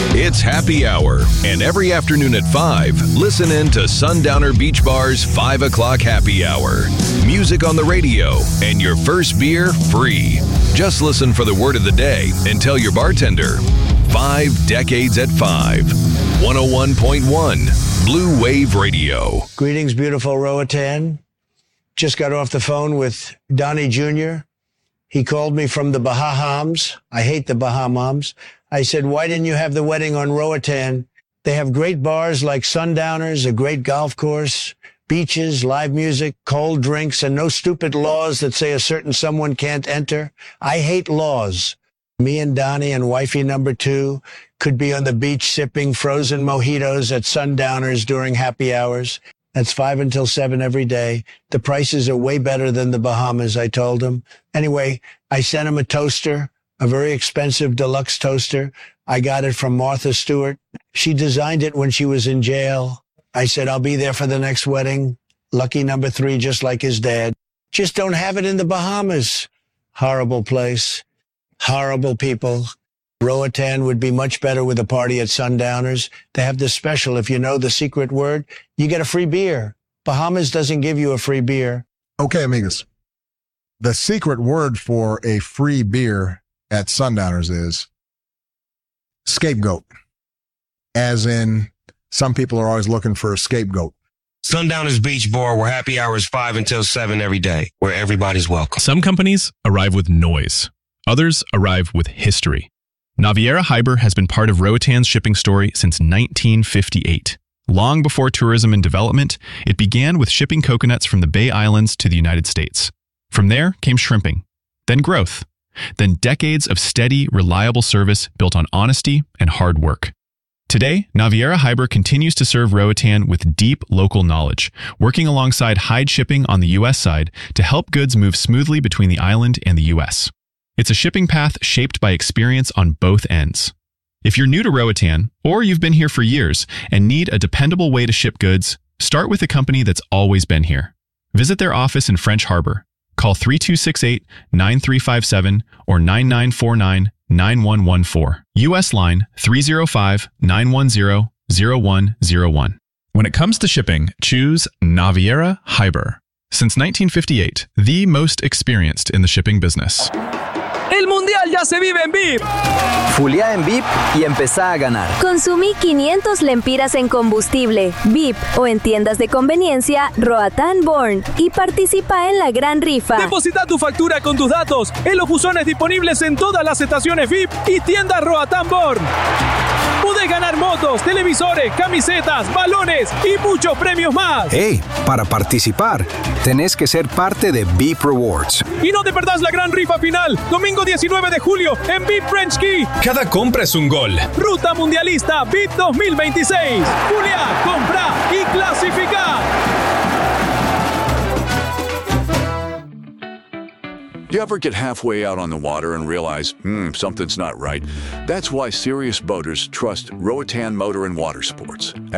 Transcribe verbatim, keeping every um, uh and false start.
It's happy hour, and every afternoon at five, listen in to Sundowner Beach Bar's five o'clock happy hour. Music on the radio, and your first beer free. Just listen for the word of the day and tell your bartender. Five decades at five. one oh one point one Blue Wave Radio. Greetings, beautiful Roatan. Just got off the phone with Donnie Junior He called me from the Bahamas. I hate the Bahamas. I said, why didn't you have the wedding on Roatan? They have great bars like Sundowners, a great golf course, beaches, live music, cold drinks, and no stupid laws that say a certain someone can't enter. I hate laws. Me and Donnie and wifey number two could be on the beach sipping frozen mojitos at Sundowners during happy hours. That's five until seven every day. The prices are way better than the Bahamas, I told him. Anyway, I sent him a toaster, a very expensive deluxe toaster. I got it from Martha Stewart. She designed it when she was in jail. I said, I'll be there for the next wedding. Lucky number three, just like his dad. Just don't have it in the Bahamas. Horrible place. Horrible people. Roatan would be much better with a party at Sundowners. They have this special. If you know the secret word, you get a free beer. Bahamas doesn't give you a free beer. Okay, amigos. The secret word for a free beer at Sundowners is scapegoat. As in, some people are always looking for a scapegoat. Sundowners Beach Bar, where happy hour is five until seven every day, where everybody's welcome. Some companies arrive with noise. Others arrive with history. Naviera Hyber has been part of Roatan's shipping story since nineteen fifty-eight. Long before tourism and development, it began with shipping coconuts from the Bay Islands to the United States. From there came shrimping, then growth, then decades of steady, reliable service built on honesty and hard work. Today, Naviera Hyber continues to serve Roatan with deep local knowledge, working alongside Hyde Shipping on the U S side to help goods move smoothly between the island and the U S. It's a shipping path shaped by experience on both ends. If you're new to Roatan, or you've been here for years and need a dependable way to ship goods, start with a company that's always been here. Visit their office in French Harbor. Call three two six eight, nine three five seven or nine nine four nine, nine one one four. U S line three oh five, nine one zero, zero one zero one. When it comes to shipping, choose Naviera Hyber. Since nineteen fifty-eight, the most experienced in the shipping business. El Mundial ya se vive en V I P. Fulia en V I P y empezá a ganar. Consumí quinientos lempiras en combustible, V I P o en tiendas de conveniencia Roatan Born y participa en la gran rifa. Deposita tu factura con tus datos en los buzones disponibles en todas las estaciones V I P y tiendas Roatan Born. Podés ganar motos, televisores, camisetas, balones y muchos premios más. Hey, para participar, tenés que ser parte de V I P Rewards. Y no te perdás la gran rifa final, domingo diecinueve de julio en V I P French Key. Cada compra es un gol. Ruta Mundialista V I P dos mil veintiséis. Julia, compra y clasifica. Do you ever get halfway out on the water and realize, hmm, something's not right? That's why serious boaters trust Roatan Motor and Water Sports.